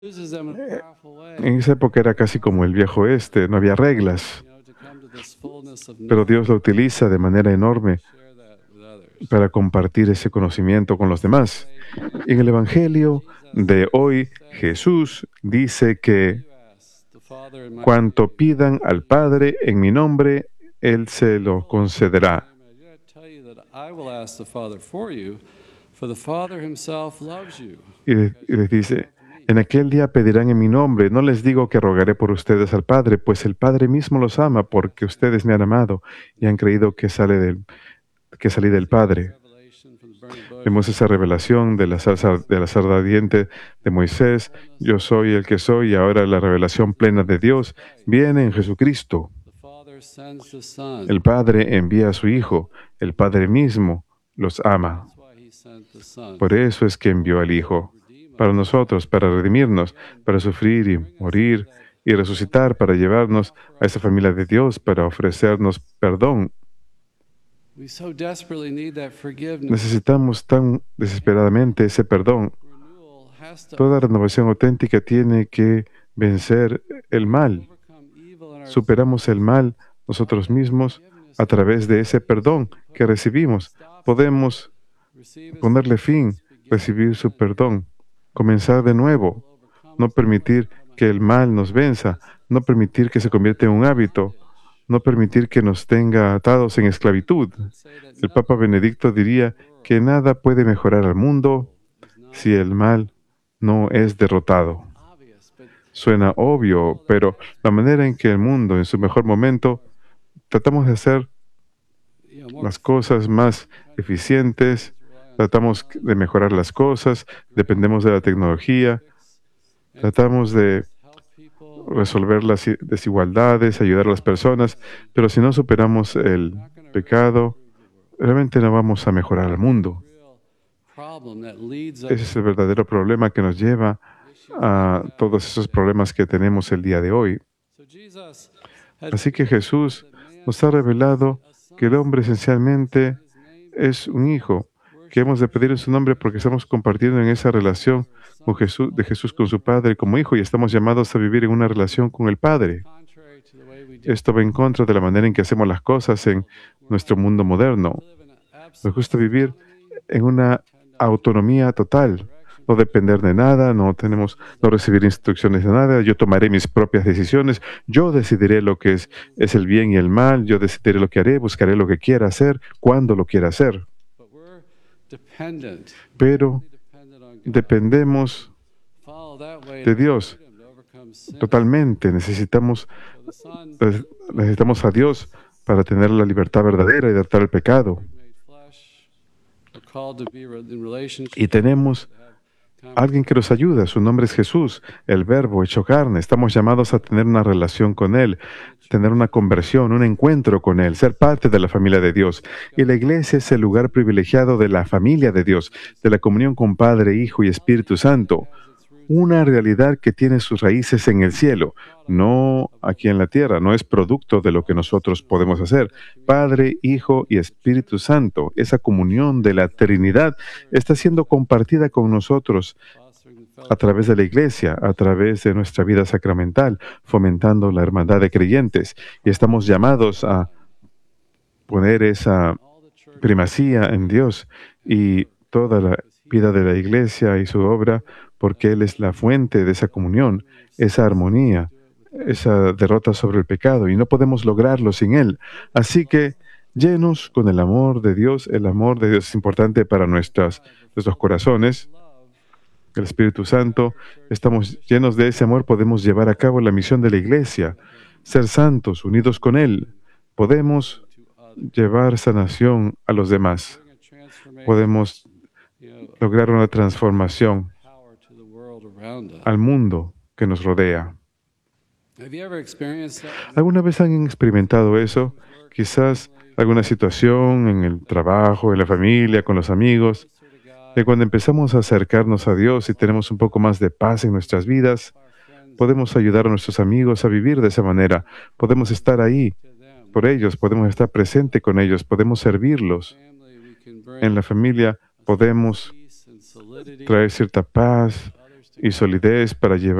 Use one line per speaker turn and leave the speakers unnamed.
En esa época era casi como el viejo oeste, no había reglas, pero Dios lo utiliza de manera enorme para compartir ese conocimiento con los demás. En el Evangelio de hoy, Jesús dice que cuanto pidan al Padre en mi nombre, Él se lo concederá. Y les dice, en aquel día pedirán en mi nombre, no les digo que rogaré por ustedes al Padre, pues el Padre mismo los ama porque ustedes me han amado y han creído que salí del Padre. Vemos esa revelación de la zarza ardiente de Moisés, yo soy el que soy, y ahora la revelación plena de Dios viene en Jesucristo. El Padre envía a su Hijo, el Padre mismo los ama. Por eso es que envió al Hijo, para nosotros, para redimirnos, para sufrir y morir y resucitar, para llevarnos a esa familia de Dios, para ofrecernos perdón. Necesitamos tan desesperadamente ese perdón. Toda renovación auténtica tiene que vencer el mal. Superamos el mal nosotros mismos a través de ese perdón que recibimos. Podemos ponerle fin, recibir su perdón, comenzar de nuevo, no permitir que el mal nos venza, no permitir que se convierta en un hábito, no permitir que nos tenga atados en esclavitud. El Papa Benedicto diría que nada puede mejorar al mundo si el mal no es derrotado. Suena obvio, pero la manera en que el mundo, en su mejor momento, tratamos de hacer las cosas más eficientes, tratamos de mejorar las cosas, dependemos de la tecnología, tratamos de resolver las desigualdades, ayudar a las personas, pero si no superamos el pecado, realmente no vamos a mejorar al mundo. Ese es el verdadero problema que nos lleva a todos esos problemas que tenemos el día de hoy. Así que Jesús nos ha revelado que el hombre esencialmente es un hijo, que hemos de pedir en su nombre porque estamos compartiendo en esa relación con Jesús, de Jesús con su Padre como hijo, y estamos llamados a vivir en una relación con el Padre. Esto va en contra de la manera en que hacemos las cosas en nuestro mundo moderno. Nos gusta vivir en una autonomía total, no depender de nada, no recibir instrucciones de nada. Yo tomaré mis propias decisiones, yo decidiré lo que es el bien y el mal, yo decidiré lo que haré, buscaré lo que quiera hacer, cuando lo quiera hacer. Pero dependemos de Dios totalmente. Necesitamos a Dios para tener la libertad verdadera y derrotar el pecado. Y tenemos alguien que nos ayuda, su nombre es Jesús, el Verbo hecho carne. Estamos llamados a tener una relación con Él, tener una conversión, un encuentro con Él, ser parte de la familia de Dios. Y la iglesia es el lugar privilegiado de la familia de Dios, de la comunión con Padre, Hijo y Espíritu Santo. Una realidad que tiene sus raíces en el cielo, no aquí en la tierra, no es producto de lo que nosotros podemos hacer. Padre, Hijo y Espíritu Santo, esa comunión de la Trinidad está siendo compartida con nosotros a través de la iglesia, a través de nuestra vida sacramental, fomentando la hermandad de creyentes. Y estamos llamados a poner esa primacía en Dios y toda la vida de la iglesia y su obra, porque Él es la fuente de esa comunión, esa armonía, esa derrota sobre el pecado, y no podemos lograrlo sin Él. Así que, llenos con el amor de Dios es importante para nuestros corazones, el Espíritu Santo, estamos llenos de ese amor, podemos llevar a cabo la misión de la iglesia, ser santos, unidos con Él. Podemos llevar sanación a los demás. Podemos lograr una transformación al mundo que nos rodea. ¿Alguna vez han experimentado eso? Quizás alguna situación en el trabajo, en la familia, con los amigos, que cuando empezamos a acercarnos a Dios y tenemos un poco más de paz en nuestras vidas, podemos ayudar a nuestros amigos a vivir de esa manera. Podemos estar ahí por ellos, podemos estar presente con ellos, podemos servirlos. En la familia podemos traer cierta paz y solidez para llevar